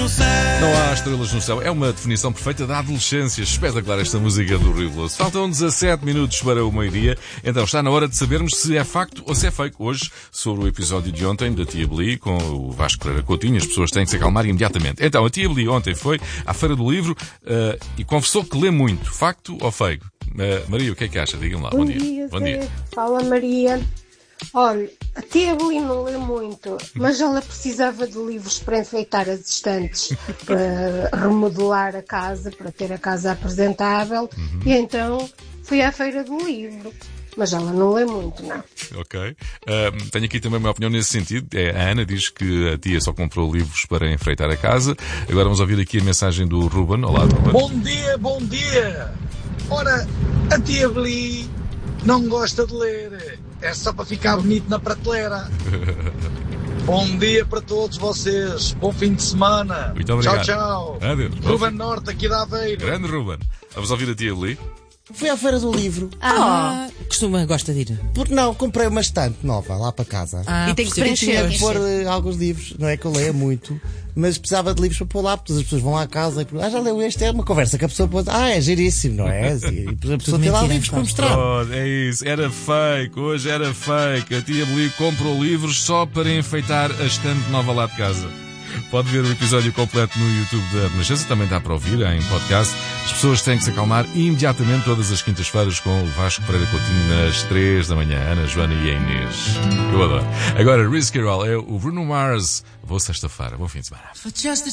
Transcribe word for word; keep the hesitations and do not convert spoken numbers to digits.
no céu. Não há estrelas no céu. É uma definição perfeita da adolescência. Espetacular esta música do Riveloso. Faltam dezassete minutos para o meio-dia. Então está na hora de sabermos se é facto ou se é fake. Hoje, sobre o episódio de ontem da Tia Beli com o Vasco Pereira Coutinho, as pessoas têm que se acalmar imediatamente. Então, a Tia Beli ontem foi à Feira do Livro uh, e confessou que lê muito. Facto ou fake? Uh, Maria, o que é que acha? Digam lá. Bom, Bom dia. dia. Bom dia. Fala, Maria. Olha, a Tia Beli não lê muito, mas ela precisava de livros para enfeitar as estantes, para remodelar a casa, para ter a casa apresentável, uhum. E então fui à Feira do Livro. Mas ela não lê muito, não. Ok. Uh, tenho aqui também uma opinião nesse sentido. É, a Ana diz que a tia só comprou livros para enfeitar a casa. Agora vamos ouvir aqui a mensagem do Ruben. Olá, Ruben. Bom dia, bom dia. Ora, a Tia Beli não gosta de ler. É só para ficar bonito na prateleira. Bom dia para todos vocês. Bom fim de semana. Muito obrigado. Tchau, tchau. Adeus. Ruben Norte, aqui da Aveiro. Grande Ruben. Vamos ouvir a Tia Beli. Fui à Feira do Livro. Ah, costuma, gosta de ir? Porque não, comprei uma estante nova lá para casa. Ah, e tem que tinha preencher. de pôr uh, alguns livros, não é que eu leia muito, mas precisava de livros para pôr lá, porque as pessoas vão lá à casa e perguntam, ah, já leu este? É uma conversa que a pessoa pode, ah, é giríssimo, não é? E a pessoa tem lá livros para mostrar. Oh, é isso, era fake, hoje era fake. A Tia Beli comprou livros só para enfeitar a estante nova lá de casa. Pode ver o episódio completo no YouTube da Renascença, também dá para ouvir em podcast. As pessoas têm que se acalmar imediatamente todas as quintas-feiras com o Vasco Pereira Coutinho nas três da manhã. Ana, Joana e a Inês. Eu adoro. Agora, Riz Carroll é o Bruno Mars. Boa sexta-feira, bom fim de semana.